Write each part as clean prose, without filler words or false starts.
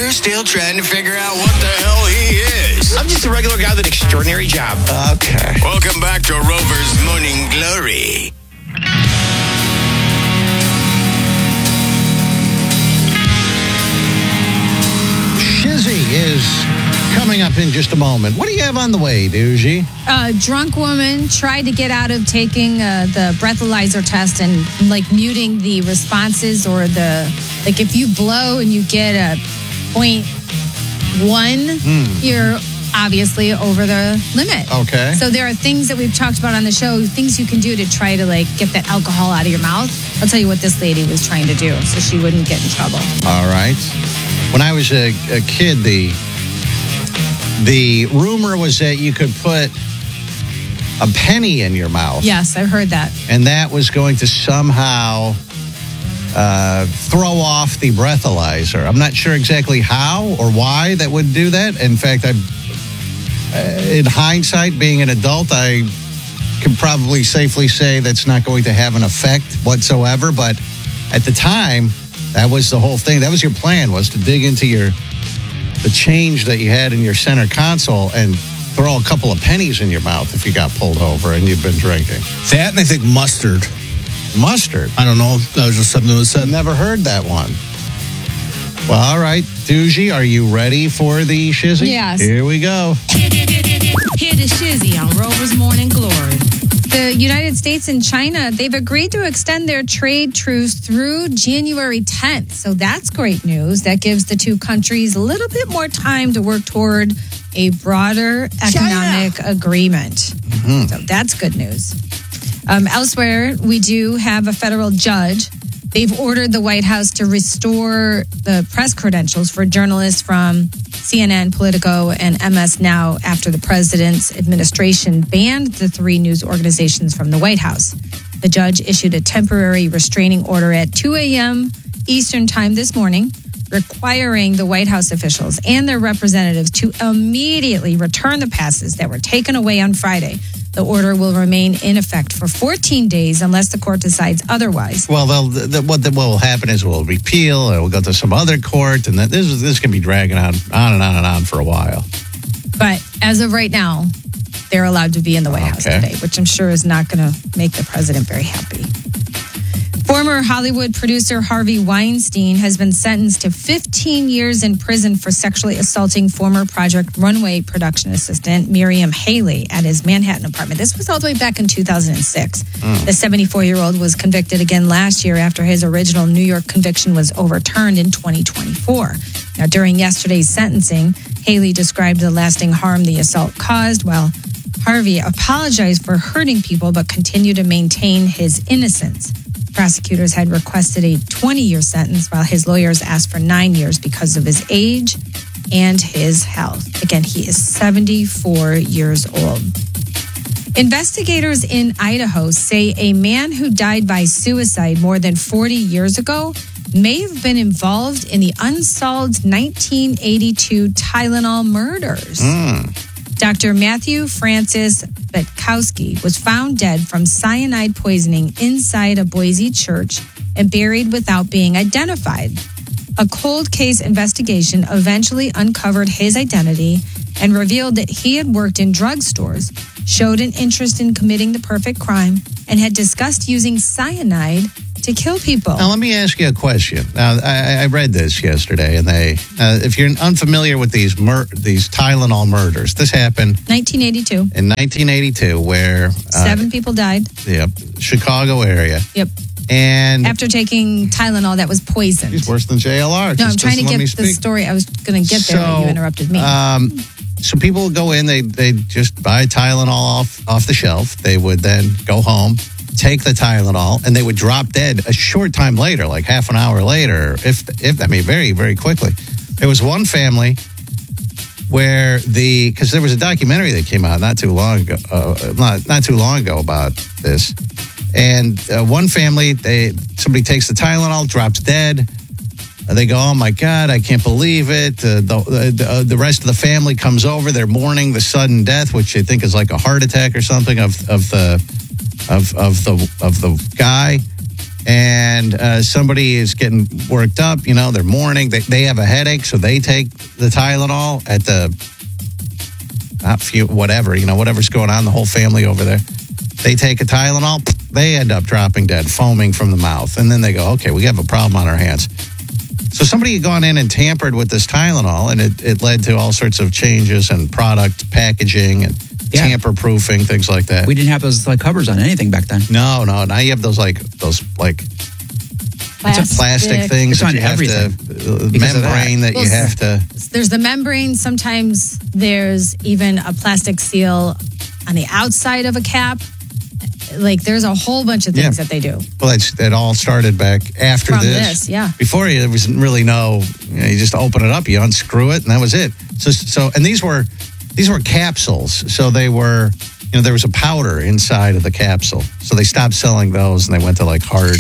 We're still trying to figure out what the hell he is. I'm just a regular guy with an extraordinary job. Okay. Welcome back to Rover's Morning Glory. Shizzy is coming up in just a moment. What do you have on the way, Doogie? A drunk woman tried to get out of taking the breathalyzer test and muting the responses or if you blow and you get a 0.1, you're obviously over the limit. Okay. So there are things that we've talked about on the show, things you can do to try to get that alcohol out of your mouth. I'll tell you what this lady was trying to do so she wouldn't get in trouble. All right. When I was a kid, the rumor was that you could put a penny in your mouth. Yes, I've heard that. And that was going to somehow throw off the breathalyzer. I'm not sure exactly how or why that would do that. In fact, in hindsight, being an adult, I can probably safely say that's not going to have an effect whatsoever. But at the time, that was the whole thing. That was your plan, was to dig into the change that you had in your center console and throw a couple of pennies in your mouth if you got pulled over and you've been drinking. That and I think mustard. Mustard? I don't know. That was just something that was said. Never heard that one. Well, all right. Doogie, are you ready for the shizzy? Yes. Here we go. Hear the shizzy on Rover's Morning Glory. The United States and China, they've agreed to extend their trade truce through January 10th. So that's great news. That gives the two countries a little bit more time to work toward a broader economic agreement. Mm-hmm. So that's good news. Elsewhere, we do have a federal judge. They've ordered the White House to restore the press credentials for journalists from CNN, Politico, and MS Now after the president's administration banned the three news organizations from the White House. The judge issued a temporary restraining order at 2 a.m. Eastern Time this morning, requiring the White House officials and their representatives to immediately return the passes that were taken away on Friday. The order will remain in effect for 14 days unless the court decides otherwise. Well, what will happen is we'll repeal, or we'll go to some other court, and this can be dragging on and on and on for a while. But as of right now, they're allowed to be in the White House today, which I'm sure is not going to make the president very happy. Former Hollywood producer Harvey Weinstein has been sentenced to 15 years in prison for sexually assaulting former Project Runway production assistant Miriam Haley at his Manhattan apartment. This was all the way back in 2006. The 74-year-old was convicted again last year after his original New York conviction was overturned in 2024. Now, during yesterday's sentencing, Haley described the lasting harm the assault caused, while Harvey apologized for hurting people but continued to maintain his innocence. Prosecutors had requested a 20-year sentence while his lawyers asked for 9 years because of his age and his health. Again, he is 74 years old. Investigators in Idaho say a man who died by suicide more than 40 years ago may have been involved in the unsolved 1982 Tylenol murders. Dr. Matthew Francis Betkowski was found dead from cyanide poisoning inside a Boise church and buried without being identified. A cold case investigation eventually uncovered his identity and revealed that he had worked in drugstores, showed an interest in committing the perfect crime, and had discussed using cyanide to kill people. Now, let me ask you a question. Now, I read this yesterday, and if you're unfamiliar with these Tylenol murders, this happened 1982. In 1982, where 7 people died. Yep, Chicago area. Yep. And after taking Tylenol that was poisoned. It's worse than JLR. No, I'm trying to get the story. I was going to get there, but you interrupted me. So people would go in, they just buy Tylenol off the shelf. They would then go home, take the Tylenol, and they would drop dead a short time later, like half an hour later, if very, very quickly. There was one family where because there was a documentary that came out not too long ago about this. And one family, somebody takes the Tylenol, drops dead. They go, oh my God, I can't believe it. The rest of the family comes over. They're mourning the sudden death, which they think is like a heart attack or something of the guy. and somebody is getting worked up. You know, they're mourning. They have a headache, so they take the Tylenol at whatever's going on, the whole family over there. They take a Tylenol. They end up dropping dead, foaming from the mouth. And then they go, okay, we have a problem on our hands. So somebody had gone in and tampered with this Tylenol, and it led to all sorts of changes in product packaging and tamper-proofing, things like that. We didn't have those like covers on anything back then. No. Now you have those plastic things. It's on that you have everything. to, membrane that you have to. There's the membrane. Sometimes there's even a plastic seal on the outside of a cap. Like, there's a whole bunch of things that they do. Well, that all started back after From this, yeah. Before, there wasn't really you just open it up, you unscrew it, and that was it. So and these were capsules. So they were, there was a powder inside of the capsule. So they stopped selling those, and they went to like hard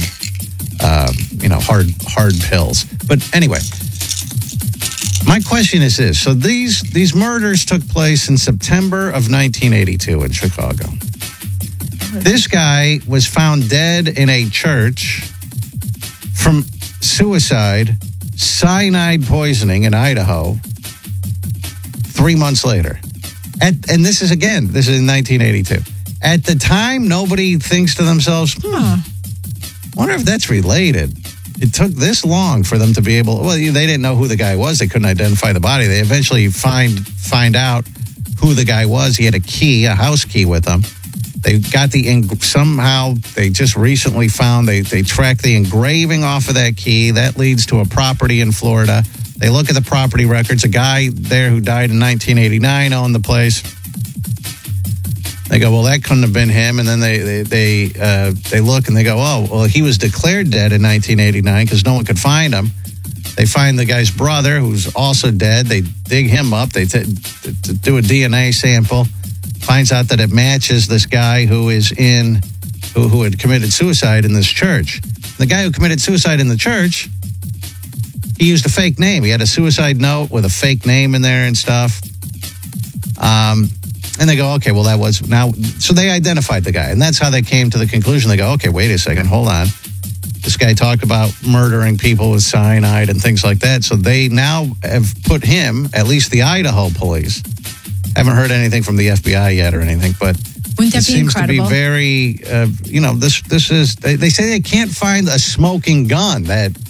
pills. But anyway, my question is this. So these murders took place in September of 1982 in Chicago. This guy was found dead in a church from suicide, cyanide poisoning in Idaho 3 months later. And this is in 1982. At the time, nobody thinks to themselves, wonder if that's related. It took this long for them to be able, they didn't know who the guy was. They couldn't identify the body. They eventually find out who the guy was. He had a house key with him. They got somehow they just recently found, they tracked the engraving off of that key. That leads to a property in Florida. They look at the property records. A guy there who died in 1989 owned the place. They go, well, that couldn't have been him. And then they look and they go, oh, well, he was declared dead in 1989 because no one could find him. They find the guy's brother who's also dead. They dig him up. They do a DNA sample. Finds out that it matches this guy who had committed suicide in this church. The guy who committed suicide in the church, he used a fake name. He had a suicide note with a fake name in there and stuff. And they go, okay, well, that was now. So they identified the guy, and that's how they came to the conclusion. They go, okay, wait a second, hold on. This guy talked about murdering people with cyanide and things like that. So they now have put him, at least the Idaho police. Haven't heard anything from the FBI yet or anything, but wouldn't that it be seems incredible? to be very, this is, they say they can't find a smoking gun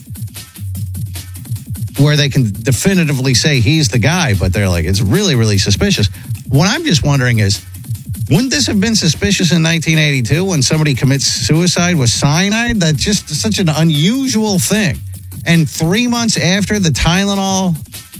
where they can definitively say he's the guy, but they're like, it's really, really suspicious. What I'm just wondering is, wouldn't this have been suspicious in 1982 when somebody commits suicide with cyanide? That's just such an unusual thing. And 3 months after the Tylenol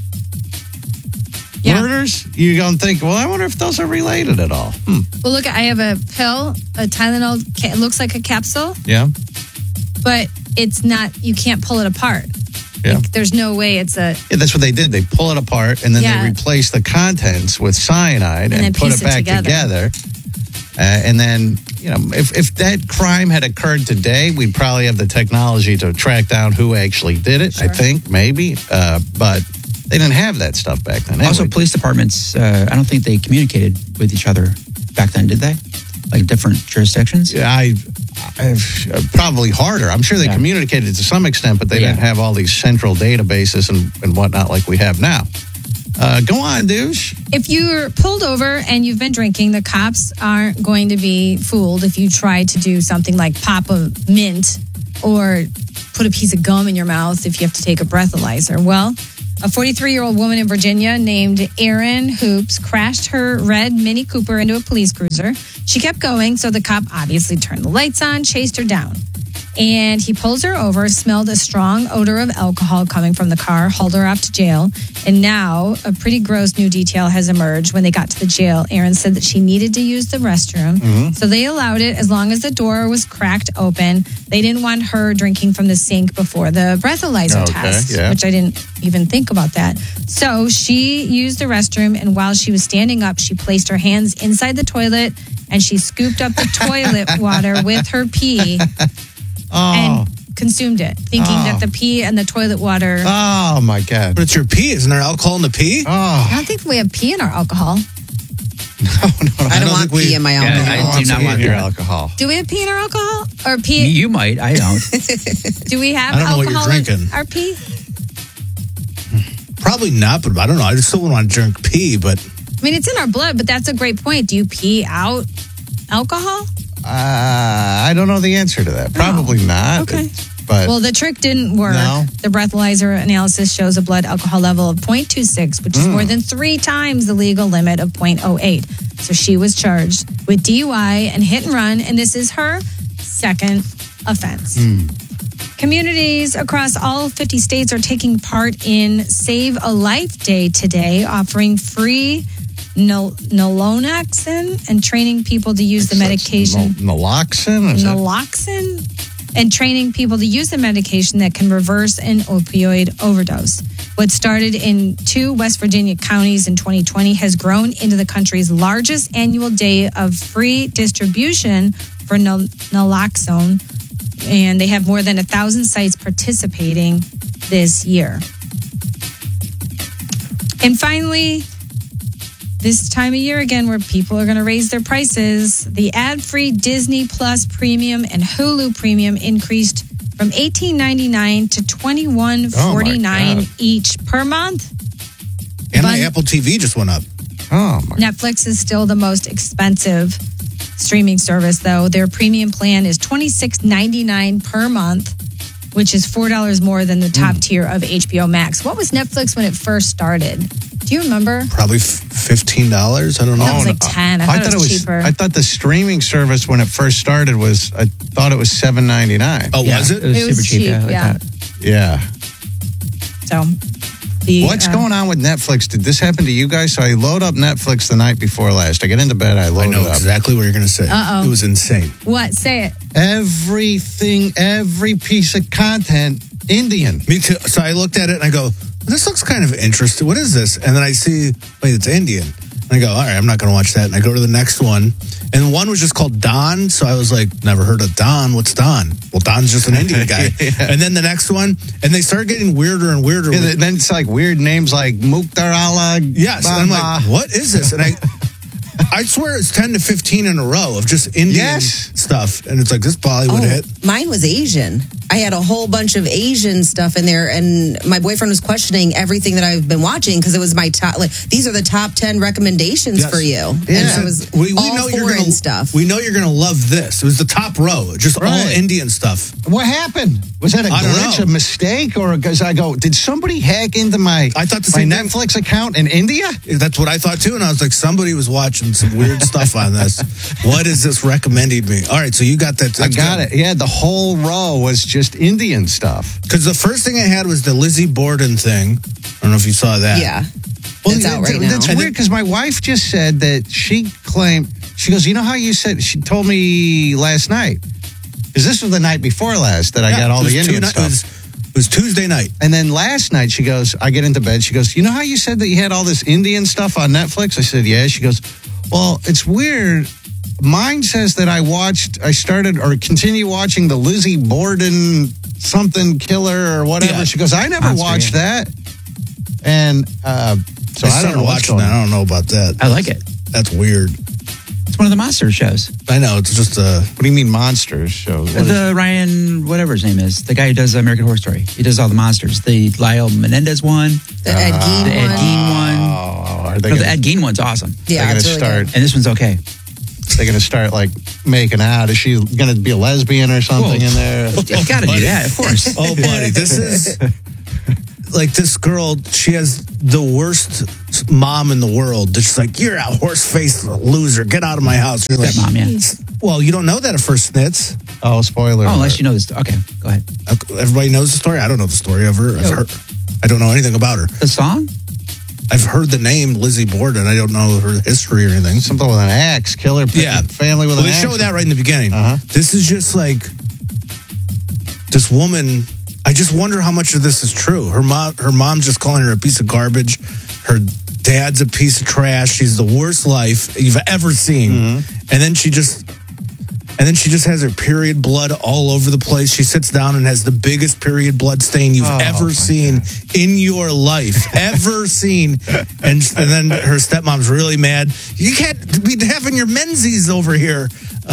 murders, you're going to think, well, I wonder if those are related at all. Well, look, I have a pill, a Tylenol. It looks like a capsule. Yeah. But it's not, you can't pull it apart. Yeah. Like, there's no way it's a... Yeah, that's what they did. They pull it apart, and then they replace the contents with cyanide and put it back together. And then, if that crime had occurred today, we'd probably have the technology to track down who actually did it, I think, maybe. But they didn't have that stuff back then. Anyway. Also, police departments, I don't think they communicated with each other back then, did they? Like different jurisdictions? Yeah, probably harder. I'm sure they communicated to some extent, but they didn't have all these central databases and whatnot like we have now. Go on, douche. If you're pulled over and you've been drinking, the cops aren't going to be fooled if you try to do something like pop a mint or put a piece of gum in your mouth if you have to take a breathalyzer. Well, a 43-year-old woman in Virginia named Erin Hoops crashed her red Mini Cooper into a police cruiser. She kept going, so the cop obviously turned the lights on, chased her down. And he pulls her over, smelled a strong odor of alcohol coming from the car, hauled her off to jail. And now a pretty gross new detail has emerged. When they got to the jail, Erin said that she needed to use the restroom. Mm-hmm. So they allowed it as long as the door was cracked open. They didn't want her drinking from the sink before the breathalyzer test, which I didn't even think about that. So she used the restroom, and while she was standing up, she placed her hands inside the toilet, and she scooped up the toilet water with her pee. And consumed it, thinking that the pee and the toilet water... Oh, my God. But it's your pee. Isn't there alcohol in the pee? Oh. I don't think we have pee in our alcohol. I don't want pee in my alcohol. I do not want your that. alcohol. Do we have pee in our alcohol? Or pee? You might. I don't. Do we have I don't know what you're alcohol in drinking. our pee? Probably not, but I don't know. I just still wouldn't want to drink pee, but I mean, it's in our blood, but that's a great point. Do you pee out alcohol? I don't know the answer to that. Probably not. Okay. But Well, the trick didn't work. No. The breathalyzer analysis shows a blood alcohol level of 0.26, which is more than 3 times the legal limit of 0.08. So she was charged with DUI and hit and run, and this is her second offense. Communities across all 50 states are taking part in Save a Life Day today, offering free naloxone and training people to use the medication. Naloxone? Is that- Naloxone and training people to use the medication that can reverse an opioid overdose. What started in 2 West Virginia counties in 2020 has grown into the country's largest annual day of free distribution for naloxone, and they have more than 1,000 sites participating this year. And finally, this time of year again where people are going to raise their prices, the ad-free Disney Plus Premium and Hulu Premium increased from $18.99 to $21.49 each per month. and my But- Apple TV just went up. Oh, my. Netflix is still the most expensive streaming service, though. Their premium plan is $26.99 per month, which is $4 more than the top tier of HBO Max. What was Netflix when it first started? Do you remember? Probably $15. I don't know. That was like 10. I thought it was cheaper. I thought the streaming service when it first started was, I thought it was $7.99. Oh, was it? It was It was super cheap. cheap, I like yeah. that. Yeah. So, What's going on with Netflix? Did this happen to you guys? So I load up Netflix the night before last. I get into bed, I load I know it up. exactly what you're going to say. Uh-oh. It was insane. What? Say it. Everything, every piece of content, Indian. Me too. So I looked at it and I go, this looks kind of interesting. What is this? And then I see, wait, it's Indian. And I go, all right, I'm not going to watch that. And I go to the next one. And one was just called Don. So I was like, never heard of Don. What's Don? Well, Don's just an Indian guy. Yeah. And then the next one, and they started getting weirder and weirder. Yeah, then it's like weird names like Mukhtar Allah. Yes. And I'm like, what is this? And I swear it's 10 to 15 in a row of just Indian Yes. stuff. And it's like, this Bollywood hit. Mine was Asian. I had a whole bunch of Asian stuff in there, and my boyfriend was questioning everything that I've been watching because it was my top. Like, these are the top 10 recommendations Yes. for you, and Yeah. I was We all know you're foreign gonna stuff. We know you're going to love this. It was the top row, just all Right. Indian stuff. What happened? Was that a I don't glitch, know. a mistake, or because I go, did somebody hack into my I thought the my same thing. Netflix account in India? That's what I thought too, and I was like, somebody was watching some weird stuff on this. What is this recommending me? All right, so you got that. I got it. Yeah, the whole row was just Indian stuff. Because the first thing I had was the Lizzie Borden thing. I don't know if you saw that. Yeah, it's out right now. That's weird because my wife just said that she claimed, she goes, you know how you said, she told me last night, because this was the night before last that I got all it was the Indian two stuff. It was Tuesday night. And then last night she goes, I get into bed. She goes, you know how you said that you had all this Indian stuff on Netflix? I said, yeah. She goes, well, it's weird. Mine says that I started or continue watching the Lizzie Borden something killer or whatever. Yeah. She goes, I never Monster, watched yeah. that. And so I don't started know what's watching going that. on. I don't know about that. I like it. That's weird. It's one of the monster shows. I know. It's just What do you mean monsters shows? What is- The Ryan, whatever his name is, the guy who does American Horror Story. He does all the monsters. The Lyle Menendez one, The Ed Gein the Ed one. Gein one. Are they No, the gonna, Ed Gein one's awesome. Yeah, they're gonna it's really start? good. And this one's okay. They're gonna start like making out? Is she gonna be a lesbian or something Whoa. in there? You gotta do that, of course. Oh, buddy, this is like this girl. She has the worst mom in the world. She's like, "You're a horse-faced loser. Get out of my house." You're like, That mom, yeah. Well, you don't know that at first, Snitz. Oh, spoiler! Oh, unless alert. you know this. Okay, go ahead. Everybody knows the story. I don't know the story of her. I don't know anything about her. The song? I've heard the name Lizzie Borden. I don't know her history or anything. Something with an axe, killer, family with Well, an they axe. show that right in the beginning. Uh-huh. This is just like this woman. I just wonder how much of this is true. Her mom's just calling her a piece of garbage. Her dad's a piece of trash. She's the worst life you've ever seen. Mm-hmm. And then she just And then she just has her period blood all over the place. She sits down and has the biggest period blood stain you've ever seen in your life, ever seen. And then her stepmom's really mad. You can't be having your menses over here.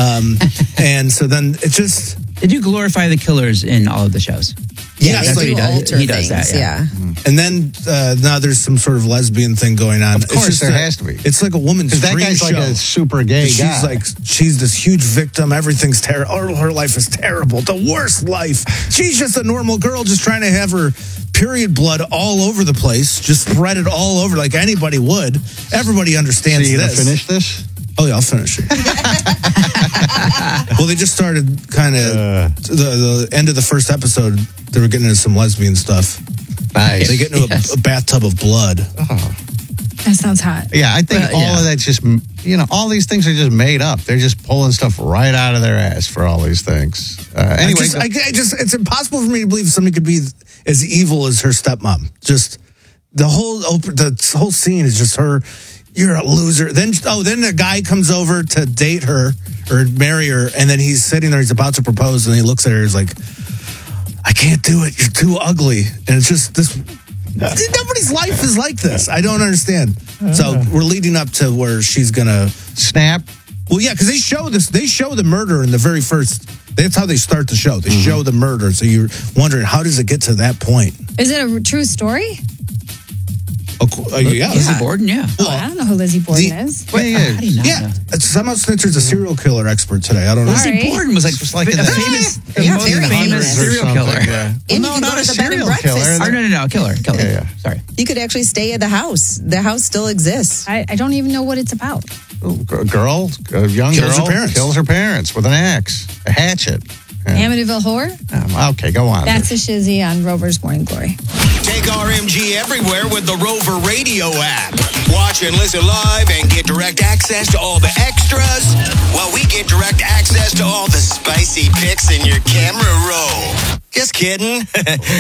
And so then it just... They do glorify the killers in all of the shows. Yeah, Yes, they like, do alter he does things. that, yeah. and then now there's some sort of lesbian thing going on. Of course, there has to be. It's like a woman's Because that dream guy's show. like a super gay guy. She's this huge victim. Everything's terrible. Her life is terrible. The worst life. She's just a normal girl just trying to have her period blood all over the place. Just spread it all over like anybody would. Everybody understands So you gonna this. finish this? Oh, yeah, I'll finish it. Well, they just started kind of the end of the first episode. They were getting into some lesbian stuff. Nice. They get into a bathtub of blood. That sounds hot. Yeah, I think all of that's just, all these things are just made up. They're just pulling stuff right out of their ass for all these things. Anyway, It's impossible for me to believe somebody could be as evil as her stepmom. Just the whole scene is just her. You're a loser. Then a guy comes over to date her or marry her, and then he's sitting there. He's about to propose, and he looks at her. He's like, "I can't do it. You're too ugly." And it's just this. Nobody's life is like this. I don't understand. So we're leading up to where she's gonna snap. Well, yeah, because they show this. They show the murder in the very first. That's how they start the show. They show the murder. So you're wondering, how does it get to that point? Is it a true story? Yeah, Lizzie Borden, yeah. Oh, I don't know who Lizzie Borden is. How do you not know? Somehow Snitcher's a serial killer expert today. I don't know. Lizzie Borden was like in a the- famous, Yeah, most very famous famous. serial killer. And you can go to the bed and breakfast. No, killer. Yeah. Sorry. You could actually stay at the house. The house still exists. I don't even know what it's about. A young Kills her girl, parents. kills her parents with an axe, a hatchet. Amityville Horror? Okay, go on. That's a shizzy on Rover's Morning Glory. Take RMG everywhere with the Rover Radio app. Watch and listen live and get direct access to all the extras, while we get direct access to all the spicy pics in your camera roll. Just kidding.